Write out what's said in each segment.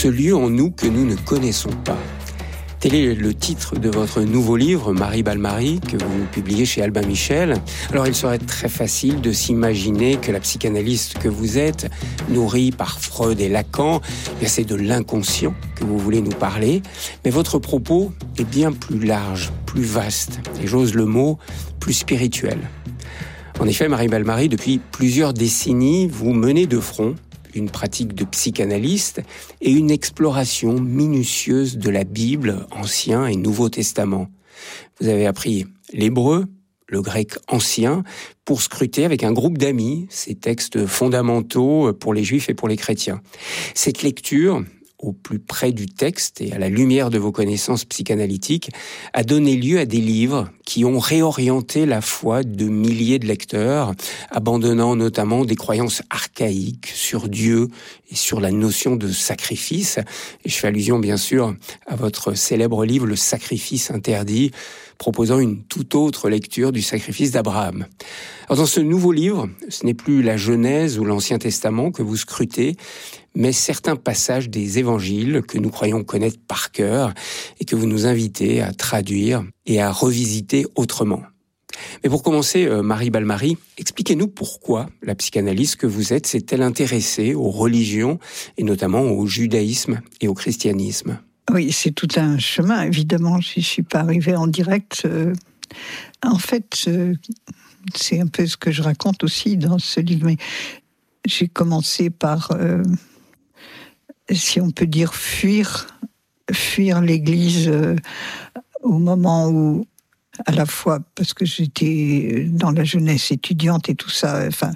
ce lieu en nous que nous ne connaissons pas. Tel est le titre de votre nouveau livre, Marie Balmary, que vous publiez chez Albin Michel. Alors, il serait très facile de s'imaginer que la psychanalyste que vous êtes, nourrie par Freud et Lacan, c'est de l'inconscient que vous voulez nous parler. Mais votre propos est bien plus large, plus vaste, et j'ose le mot, plus spirituel. En effet, Marie Balmary, depuis plusieurs décennies, vous menez de front une pratique de psychanalyste et une exploration minutieuse de la Bible, Ancien et Nouveau Testament. Vous avez appris l'hébreu, le grec ancien, pour scruter avec un groupe d'amis ces textes fondamentaux pour les juifs et pour les chrétiens. Cette lecture, au plus près du texte et à la lumière de vos connaissances psychanalytiques, a donné lieu à des livres qui ont réorienté la foi de milliers de lecteurs, abandonnant notamment des croyances archaïques sur Dieu et sur la notion de sacrifice. Et je fais allusion bien sûr à votre célèbre livre « Le sacrifice interdit », proposant une toute autre lecture du sacrifice d'Abraham. Alors dans ce nouveau livre, ce n'est plus la Genèse ou l'Ancien Testament que vous scrutez, mais certains passages des évangiles que nous croyons connaître par cœur et que vous nous invitez à traduire et à revisiter autrement. Mais pour commencer, Marie Balmary, expliquez-nous pourquoi la psychanalyste que vous êtes s'est-elle intéressée aux religions et notamment au judaïsme et au christianisme. Oui, c'est tout un chemin, évidemment. Je ne suis pas arrivée en direct. En fait, c'est un peu ce que je raconte aussi dans ce livre. Mais j'ai commencé par, si on peut dire, fuir l'Église au moment où, à la fois parce que j'étais dans la jeunesse étudiante et tout ça, enfin,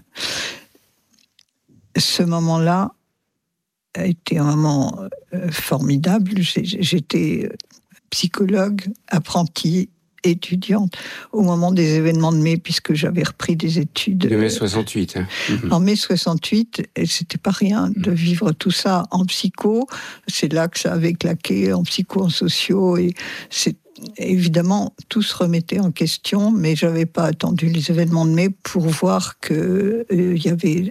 ce moment-là a été un moment formidable. J'étais psychologue, apprentie, étudiante au moment des événements de mai, puisque j'avais repris des études. De mai 68. En mai 68, et c'était pas rien de vivre tout ça en psycho. C'est là que ça avait claqué, en psycho, en sociaux, et évidemment, tout se remettait en question, mais j'avais pas attendu les événements de mai pour voir que y avait.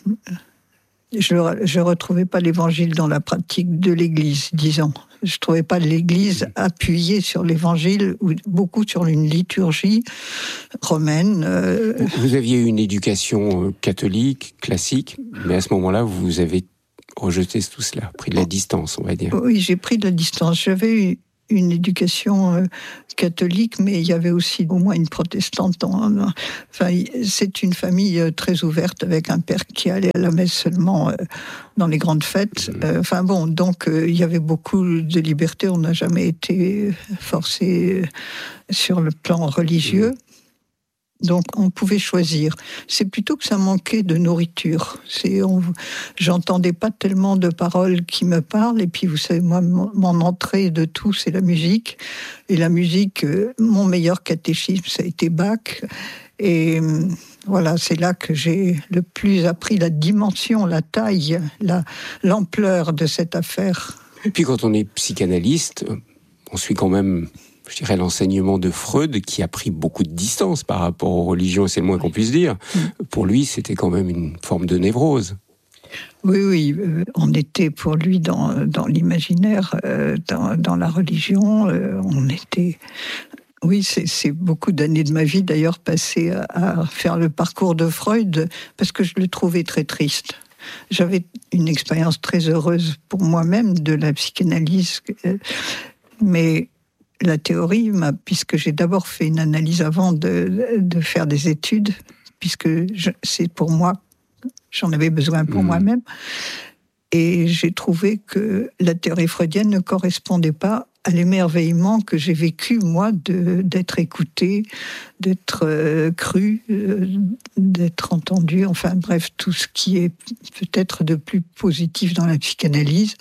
Je retrouvais pas l'évangile dans la pratique de l'Église, disons. Je trouvais pas l'Église appuyée sur l'évangile, ou beaucoup sur une liturgie romaine. Vous aviez une éducation catholique, classique, mais à ce moment-là, vous avez rejeté tout cela, pris de la distance, on va dire. Oui, j'ai pris de la distance. J'avais une éducation catholique, mais il y avait aussi au moins une protestante. Enfin, c'est une famille très ouverte, avec un père qui allait à la messe seulement dans les grandes fêtes. Enfin bon, donc il y avait beaucoup de liberté. On n'a jamais été forcé sur le plan religieux. Donc on pouvait choisir. C'est plutôt que ça manquait de nourriture. J'entendais pas tellement de paroles qui me parlent. Et puis vous savez, moi, mon entrée de tout, c'est la musique. Et la musique, mon meilleur catéchisme, ça a été Bach. Et voilà, c'est là que j'ai le plus appris la dimension, la taille, l'ampleur de cette affaire. Et puis quand on est psychanalyste, on suit quand même, je dirais, l'enseignement de Freud, qui a pris beaucoup de distance par rapport aux religions, et c'est le moins qu'on puisse dire. Pour lui, c'était quand même une forme de névrose. Oui, on était pour lui dans l'imaginaire, dans la religion, on était... Oui, c'est beaucoup d'années de ma vie, d'ailleurs, passées à faire le parcours de Freud, parce que je le trouvais très triste. J'avais une expérience très heureuse pour moi-même de la psychanalyse, mais... La théorie, puisque j'ai d'abord fait une analyse avant de faire des études, puisque c'est pour moi, j'en avais besoin pour moi-même, et j'ai trouvé que la théorie freudienne ne correspondait pas à l'émerveillement que j'ai vécu, moi, d'être écouté, d'être cru, d'être entendu, enfin bref, tout ce qui est peut-être de plus positif dans la psychanalyse.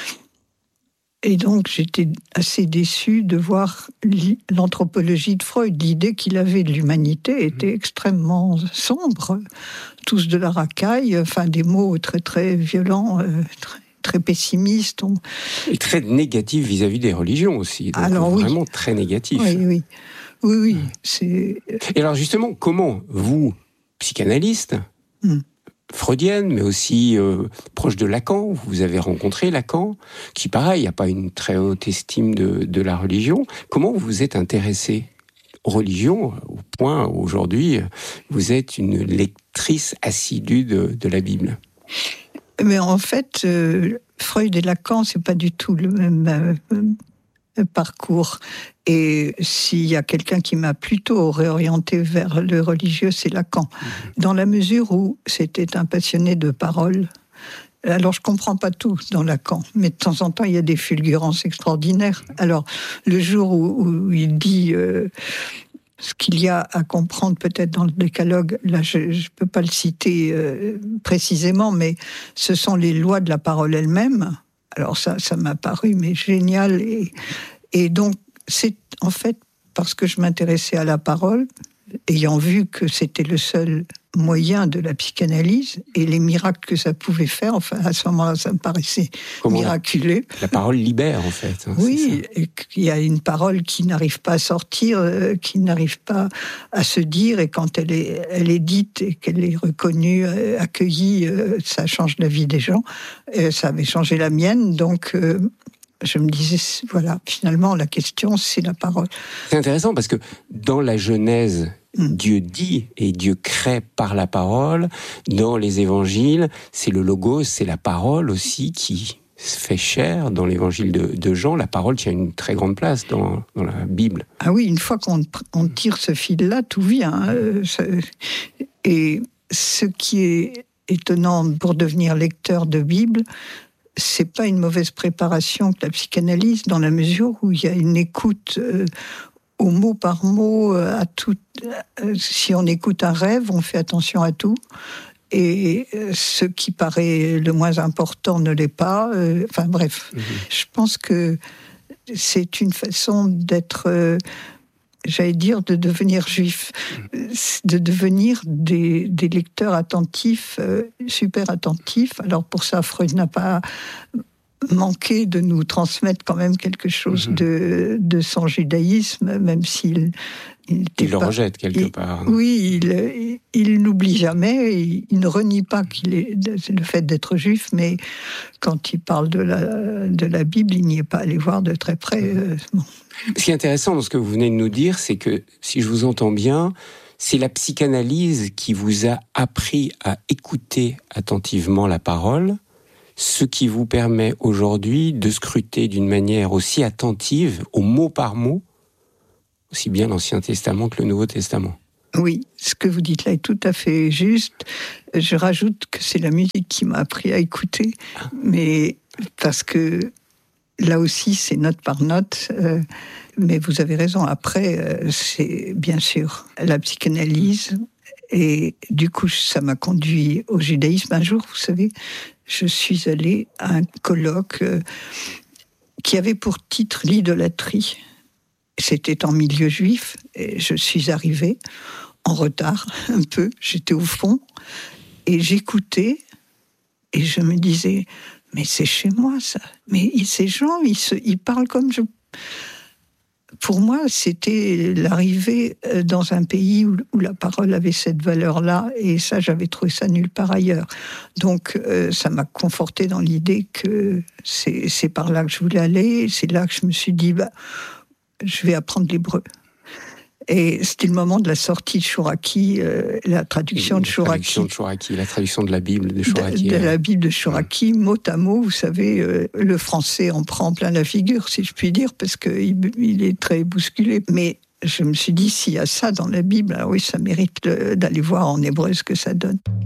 Et donc, j'étais assez déçue de voir l'anthropologie de Freud. L'idée qu'il avait de l'humanité était extrêmement sombre. Tous de la racaille, enfin des mots très très violents, très pessimistes. Et très négatif vis-à-vis des religions aussi. Donc alors, vraiment très négatif. Oui. Et alors justement, comment vous, psychanalyste, freudienne, mais aussi proche de Lacan. Vous avez rencontré Lacan, qui, pareil, n'a pas une très haute estime de la religion. Comment vous vous êtes intéressé aux religions, au point où aujourd'hui, vous êtes une lectrice assidue de la Bible? Mais en fait, Freud et Lacan, c'est pas du tout le même parcours. Et s'il y a quelqu'un qui m'a plutôt réorienté vers le religieux, c'est Lacan. Dans la mesure où c'était un passionné de parole. Alors, je comprends pas tout dans Lacan, mais de temps en temps, il y a des fulgurances extraordinaires. Alors, le jour où il dit ce qu'il y a à comprendre peut-être dans le décalogue, là, je ne peux pas le citer précisément, mais ce sont les lois de la parole elle-même. Alors, ça m'a paru mais génial. Et donc, c'est en fait parce que je m'intéressais à la parole, ayant vu que c'était le seul moyen de la psychanalyse et les miracles que ça pouvait faire. Enfin, à ce moment-là, ça me paraissait miraculeux. La parole libère, en fait. Hein, oui, et qu'il y a une parole qui n'arrive pas à sortir, qui n'arrive pas à se dire, et quand elle est dite et qu'elle est reconnue, accueillie, ça change la vie des gens. Ça avait changé la mienne, donc je me disais, voilà, finalement, la question, c'est la parole. C'est intéressant parce que dans la Genèse, Dieu dit et Dieu crée par la parole. Dans les évangiles, c'est le logos, c'est la parole aussi qui se fait chair. Dans l'évangile de Jean, la parole tient une très grande place dans la Bible. Ah oui, une fois qu'on tire ce fil-là, tout vient. Et ce qui est étonnant pour devenir lecteur de Bible, c'est pas une mauvaise préparation que la psychanalyse, dans la mesure où il y a une écoute au mot par mot, à tout. Si on écoute un rêve, on fait attention à tout. Et ce qui paraît le moins important ne l'est pas. Enfin bref, je pense que c'est une façon d'être, j'allais dire, de devenir juif, de devenir des lecteurs attentifs, super attentifs. Alors pour ça, Freud n'a pas manqué de nous transmettre quand même quelque chose de son judaïsme, même s'il il le rejette quelque part. Oui, il n'oublie jamais, il ne renie pas le fait d'être juif, mais quand il parle de la Bible, il n'y est pas allé voir de très près. Bon. Ce qui est intéressant dans ce que vous venez de nous dire, c'est que, si je vous entends bien, c'est la psychanalyse qui vous a appris à écouter attentivement la parole, ce qui vous permet aujourd'hui de scruter d'une manière aussi attentive, au mot par mot, aussi bien l'Ancien Testament que le Nouveau Testament. Oui, ce que vous dites là est tout à fait juste. Je rajoute que c'est la musique qui m'a appris à écouter, mais parce que là aussi, c'est note par note. Mais vous avez raison, après, c'est bien sûr la psychanalyse. Et du coup, ça m'a conduit au judaïsme. Un jour, vous savez, je suis allée à un colloque qui avait pour titre l'idolâtrie. C'était en milieu juif, et je suis arrivée en retard, un peu, j'étais au fond, et j'écoutais, et je me disais, mais c'est chez moi ça, mais ces gens, ils parlent comme je... Pour moi, c'était l'arrivée dans un pays où la parole avait cette valeur-là, et ça, j'avais trouvé ça nulle part ailleurs. Donc, ça m'a confortée dans l'idée que c'est par là que je voulais aller, et c'est là que je me suis dit, je vais apprendre l'hébreu. Et c'était le moment de la sortie de Chouraki, la traduction de Chouraki. La traduction de la Bible de Chouraki. De la Bible de Chouraki, mot à mot, vous savez, le français en prend plein la figure, si je puis dire, parce qu'il est très bousculé. Mais je me suis dit, s'il y a ça dans la Bible, alors oui, ça mérite d'aller voir en hébreu ce que ça donne.